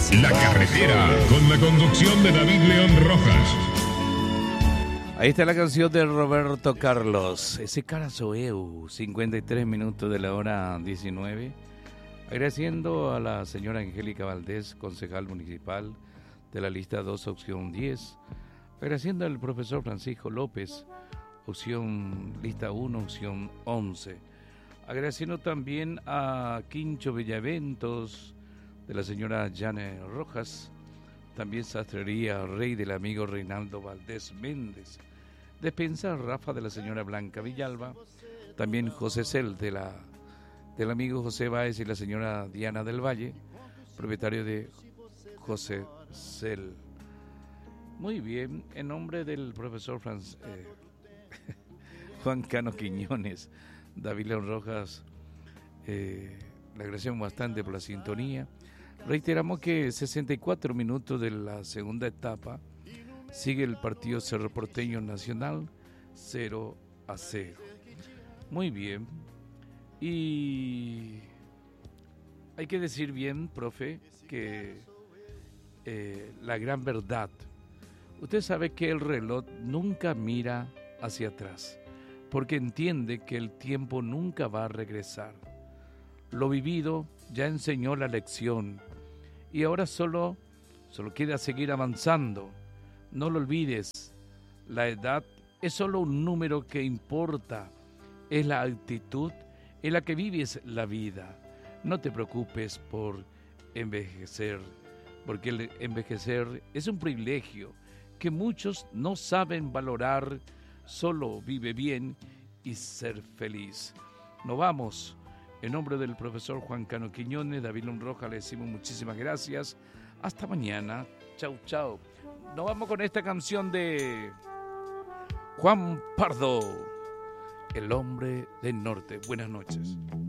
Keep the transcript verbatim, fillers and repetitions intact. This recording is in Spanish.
La Carretera, con la conducción de David León Rojas. Ahí está la canción de Roberto Carlos, ese Carazoeu, cincuenta y tres minutos de la hora diecinueve. Agradeciendo a la señora Angélica Valdés, concejal municipal de la lista dos, opción diez. Agradeciendo al profesor Francisco López, opción lista uno, opción once. Agradeciendo también a Quincho Villaventos, de la señora Jane Rojas, también Sastrería Rey del amigo Reinaldo Valdés Méndez, Despensa Rafa de la señora Blanca Villalba, también José Cel de la, del amigo José Báez y la señora Diana del Valle, propietario de José Cel. Muy bien, en nombre del profesor Franz, eh, Juan Cano Quiñones, David León Rojas, eh, le agradecemos bastante por la sintonía. Reiteramos que sesenta y cuatro minutos de la segunda etapa sigue el partido Cerro Porteño Nacional cero a cero. Muy bien. Y hay que decir bien, profe, que eh, la gran verdad. Usted sabe que el reloj nunca mira hacia atrás, porque entiende que el tiempo nunca va a regresar. Lo vivido ya enseñó la lección y ahora solo, solo queda seguir avanzando. No lo olvides, la edad es solo un número que importa, es la actitud en la que vives la vida. No te preocupes por envejecer, porque el envejecer es un privilegio que muchos no saben valorar. Solo vive bien y ser feliz. Nos vamos. En nombre del profesor Juan Cano Quiñones, David León Rojas, le decimos muchísimas gracias. Hasta mañana. Chau, chau. Nos vamos con esta canción de Juan Pardo, El Hombre del Norte. Buenas noches.